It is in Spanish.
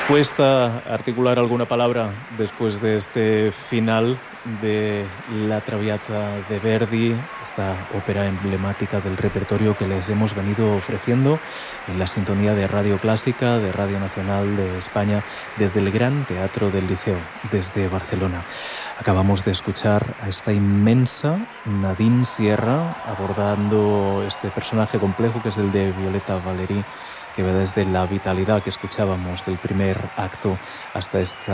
Cuesta articular alguna palabra después de este final de La Traviata de Verdi, esta ópera emblemática del repertorio que les hemos venido ofreciendo en la sintonía de Radio Clásica, de Radio Nacional de España, desde el Gran Teatro del Liceo, desde Barcelona. Acabamos de escuchar a esta inmensa Nadine Sierra abordando este personaje complejo que es el de Violeta Valéry, que va desde la vitalidad que escuchábamos del primer acto hasta esta